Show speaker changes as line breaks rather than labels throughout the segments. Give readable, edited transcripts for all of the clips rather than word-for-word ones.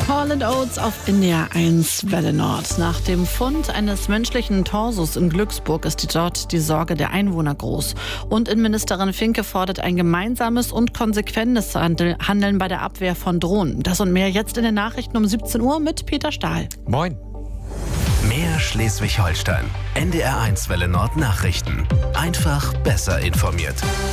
Hall & Oates auf NDR 1 Welle Nord. Nach dem Fund eines menschlichen Torsos in Glücksburg ist dort die Sorge der Einwohner groß. Und Innenministerin Finke fordert ein gemeinsames und konsequentes Handeln bei der Abwehr von Drohnen. Das und mehr jetzt in den Nachrichten um 17 Uhr mit Peter Stahl.
Moin.
Mehr Schleswig-Holstein. NDR 1 Welle Nord Nachrichten. Einfach besser informiert.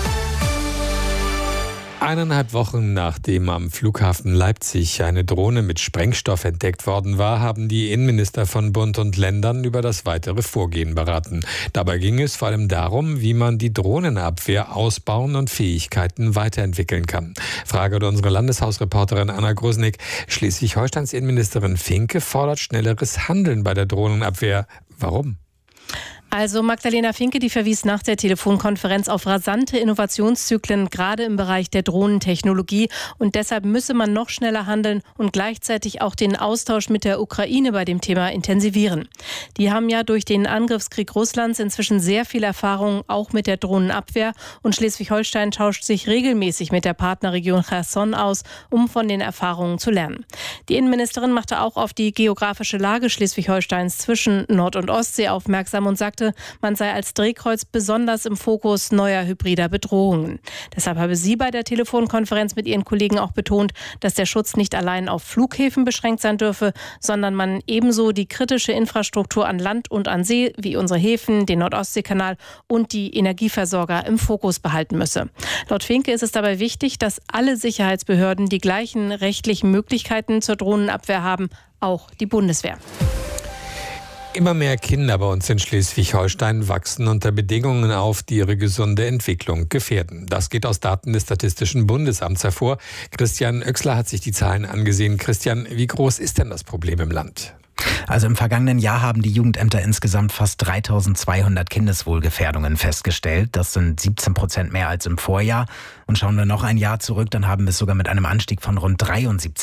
1,5 Wochen nachdem am Flughafen Leipzig eine Drohne mit Sprengstoff entdeckt worden war, haben die Innenminister von Bund und Ländern über das weitere Vorgehen beraten. Dabei ging es vor allem darum, wie man die Drohnenabwehr ausbauen und Fähigkeiten weiterentwickeln kann. Frage an unsere Landeshausreporterin Anna Grusnick. Schleswig-Holsteins Innenministerin Finke fordert schnelleres Handeln bei der Drohnenabwehr. Warum?
Also Magdalena Finke, die verwies nach der Telefonkonferenz auf rasante Innovationszyklen, gerade im Bereich der Drohnentechnologie. Und deshalb müsse man noch schneller handeln und gleichzeitig auch den Austausch mit der Ukraine bei dem Thema intensivieren. Die haben ja durch den Angriffskrieg Russlands inzwischen sehr viel Erfahrung, auch mit der Drohnenabwehr. Und Schleswig-Holstein tauscht sich regelmäßig mit der Partnerregion Cherson aus, um von den Erfahrungen zu lernen. Die Innenministerin machte auch auf die geografische Lage Schleswig-Holsteins zwischen Nord- und Ostsee aufmerksam und sagte, man sei als Drehkreuz besonders im Fokus neuer hybrider Bedrohungen. Deshalb habe sie bei der Telefonkonferenz mit ihren Kollegen auch betont, dass der Schutz nicht allein auf Flughäfen beschränkt sein dürfe, sondern man ebenso die kritische Infrastruktur an Land und an See, wie unsere Häfen, den Nord-Ostsee-Kanal und die Energieversorger im Fokus behalten müsse. Laut Finke ist es dabei wichtig, dass alle Sicherheitsbehörden die gleichen rechtlichen Möglichkeiten zur Drohnenabwehr haben, auch die Bundeswehr.
Immer mehr Kinder bei uns in Schleswig-Holstein wachsen unter Bedingungen auf, die ihre gesunde Entwicklung gefährden. Das geht aus Daten des Statistischen Bundesamts hervor. Christian Oechsler hat sich die Zahlen angesehen. Christian, wie groß ist denn das Problem im Land?
Also im vergangenen Jahr haben die Jugendämter insgesamt fast 3200 Kindeswohlgefährdungen festgestellt. Das sind 17% mehr als im Vorjahr. Und schauen wir noch ein Jahr zurück, dann haben wir es sogar mit einem Anstieg von rund 73